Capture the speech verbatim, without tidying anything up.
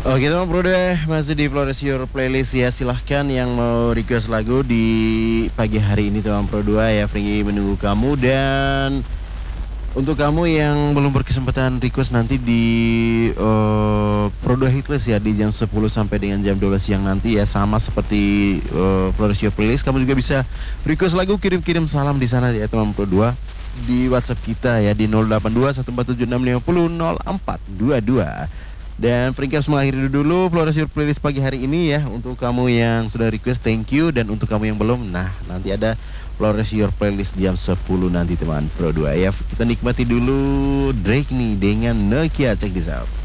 Oke teman Bro deh, masih di Flores Your Playlist ya. Silahkan yang mau request lagu di pagi hari ini teman Pro dua ya. Fringy menunggu kamu. Dan untuk kamu yang belum berkesempatan request nanti di uh, Pro dua Hitlist ya, di jam sepuluh sampai dengan jam dua belas siang nanti ya. Sama seperti uh, Flores Your Playlist, kamu juga bisa request lagu, kirim-kirim salam di sana ya teman Pro dua, di WhatsApp kita ya di nol delapan dua satu empat tujuh enam lima nol nol empat dua dua. Dan Frankie harus mengakhiri dulu Flores Your Playlist pagi hari ini ya. Untuk kamu yang sudah request, thank you. Dan untuk kamu yang belum, nah nanti ada Flores Your Playlist jam sepuluh nanti teman Pro dua ya. Kita nikmati dulu Drake nih dengan Nokia, check this out.